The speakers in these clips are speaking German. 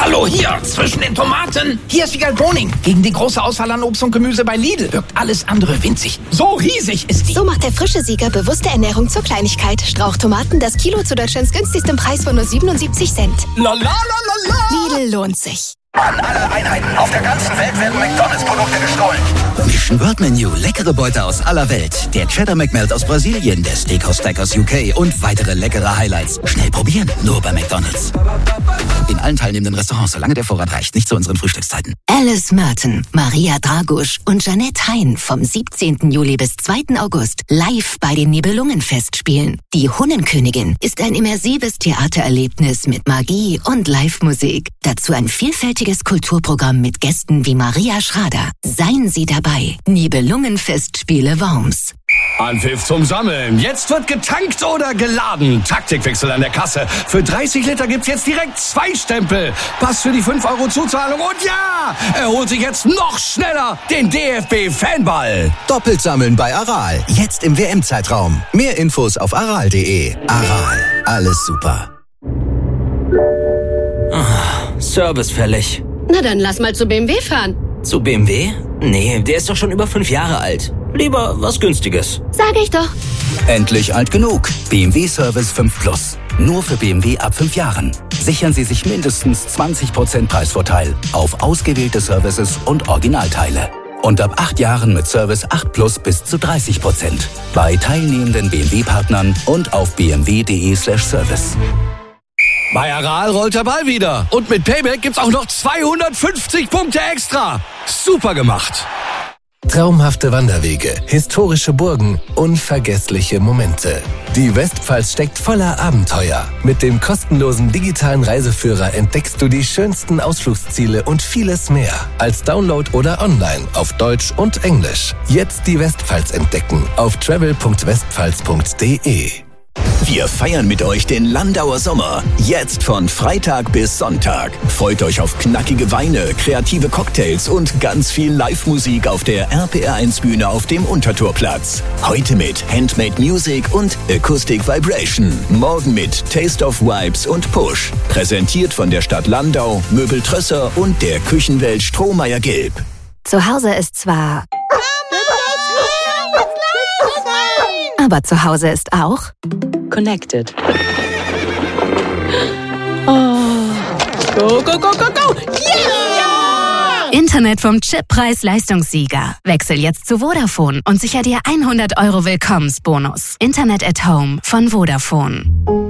Hallo, hier, zwischen den Tomaten. Hier ist Vigal Boning. Gegen die große Auswahl an Obst und Gemüse bei Lidl wirkt alles andere winzig. So riesig ist die. So macht der frische Sieger bewusste Ernährung zur Kleinigkeit. Strauchtomaten, das Kilo zu Deutschlands günstigstem Preis von nur 77 Cent. La la la la la. Lidl lohnt sich. An alle Einheiten auf der ganzen Welt werden McDonalds-Produkte gestohlen. Mission World Menu. Leckere Beute aus aller Welt. Der Cheddar McMelt aus Brasilien, der Steakhouse Stack aus UK und weitere leckere Highlights. Schnell probieren, nur bei McDonalds. In allen teilnehmenden Restaurants, solange der Vorrat reicht, nicht zu unseren Frühstückszeiten. Alice Merton, Maria Dragusch und Jeanette Hein vom 17. Juli bis 2. August live bei den Nibelungenfestspielen. Die Hunnenkönigin ist ein immersives Theatererlebnis mit Magie und Live-Musik. Dazu ein vielfältiges Kulturprogramm mit Gästen wie Maria Schrader. Seien Sie dabei. Nibelungenfestspiele Worms. Anpfiff zum Sammeln. Jetzt wird getankt oder geladen. Taktikwechsel an der Kasse. Für 30 Liter gibt's jetzt direkt 2 Stempel. Pass für die 5 € Zuzahlung. Und ja, er holt sich jetzt noch schneller den DFB-Fanball. Doppelt sammeln bei Aral. Jetzt im WM-Zeitraum. Mehr Infos auf aral.de. Aral. Alles super. Service fällig. Na dann lass mal zu BMW fahren. Zu BMW? Nee, der ist doch schon über 5 Jahre alt. Lieber was Günstiges. Sag ich doch. Endlich alt genug. BMW Service 5 Plus. Nur für BMW ab 5 Jahren. Sichern Sie sich mindestens 20% Preisvorteil auf ausgewählte Services und Originalteile. Und ab 8 Jahren mit Service 8 Plus bis zu 30%. Bei teilnehmenden BMW-Partnern und auf bmw.de/service. Bei Aral rollt der Ball wieder. Und mit Payback gibt's auch noch 250 Punkte extra. Super gemacht. Traumhafte Wanderwege, historische Burgen, unvergessliche Momente. Die Westpfalz steckt voller Abenteuer. Mit dem kostenlosen digitalen Reiseführer entdeckst du die schönsten Ausflugsziele und vieles mehr. Als Download oder online auf Deutsch und Englisch. Jetzt die Westpfalz entdecken auf travel.westpfalz.de. Wir feiern mit euch den Landauer Sommer. Jetzt von Freitag bis Sonntag. Freut euch auf knackige Weine, kreative Cocktails und ganz viel Live-Musik auf der RPR1-Bühne auf dem Untertorplatz. Heute mit Handmade Music und Acoustic Vibration. Morgen mit Taste of Vibes und Push. Präsentiert von der Stadt Landau, Möbel Trösser und der Küchenwelt Strohmeier Gilb. Zu Hause ist zwar... Aber zu Hause ist auch... Connected. Oh. Go, go, go, go, go! Yeah! Internet vom Chip-Preis-Leistungssieger. Wechsel jetzt zu Vodafone und sicher dir 100 € Willkommensbonus. Internet at Home von Vodafone.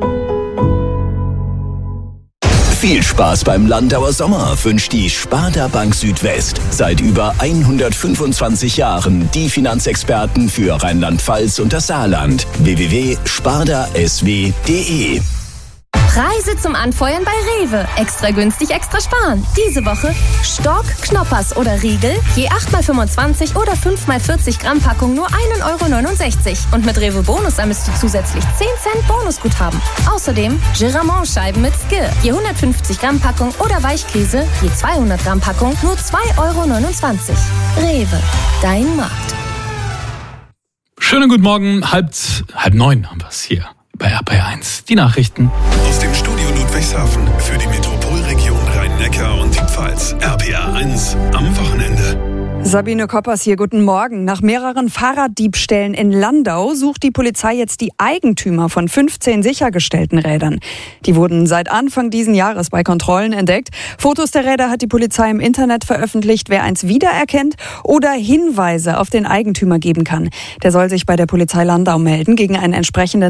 Viel Spaß beim Landauer Sommer wünscht die Sparda Bank Südwest. Seit über 125 Jahren die Finanzexperten für Rheinland-Pfalz und das Saarland. www.spardasw.de. Preise zum Anfeuern bei Rewe. Extra günstig, extra sparen. Diese Woche Stork, Knoppers oder Riegel, je 8x25 oder 5x40 Gramm Packung nur 1,69 €. Und mit Rewe Bonus ermisst du zusätzlich 10 Cent Bonusguthaben. Außerdem Giramont-Scheiben mit Skir, je 150 Gramm Packung oder Weichkäse, je 200 Gramm Packung nur 2,29 €. Rewe, dein Markt. Schönen guten Morgen, halb 9 haben wir es hier bei RPR1. Die Nachrichten. Aus dem Studio Ludwigshafen für die Metropolregion Rhein-Neckar und die Pfalz. RPR1 am Wochenende. Sabine Koppers hier, guten Morgen. Nach mehreren Fahrraddiebstählen in Landau sucht die Polizei jetzt die Eigentümer von 15 sichergestellten Rädern. Die wurden seit Anfang diesen Jahres bei Kontrollen entdeckt. Fotos der Räder hat die Polizei im Internet veröffentlicht. Wer eins wiedererkennt oder Hinweise auf den Eigentümer geben kann, der soll sich bei der Polizei Landau melden gegen einen entsprechenden